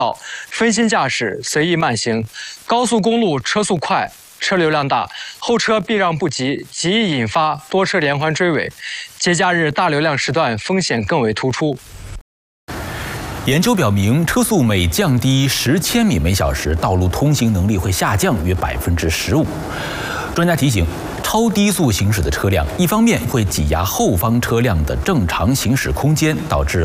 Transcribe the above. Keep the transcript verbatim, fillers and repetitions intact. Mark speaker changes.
Speaker 1: 分心驾驶、随意慢行。高速公路车速快，车流量大，后车避让不及，极易引发多车连环追尾。节假日大流量时段风险更为突出。
Speaker 2: 研究表明，车速每降低十千米每小时，道路通行能力会下降约百分之十五。专家提醒，超低速行驶的车辆，一方面会挤压后方车辆的正常行驶空间，导致